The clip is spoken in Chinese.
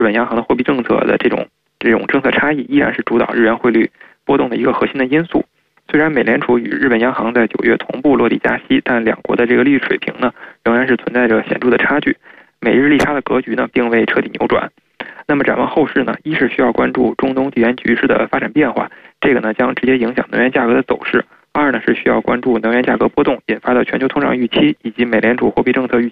本央行的货币政策的这种政策差异依然是主导日元汇率波动的一个核心的因素。虽然美联储与日本央行在9月同步落地加息，但两国的这个利率水平呢，仍然是存在着显著的差距。美日利差的格局呢，并未彻底扭转。那么展望后市呢，一是需要关注中东地缘局势的发展变化，这个呢将直接影响能源价格的走势。二呢是需要关注能源价格波动引发的全球通胀预期以及美联储货币政策预期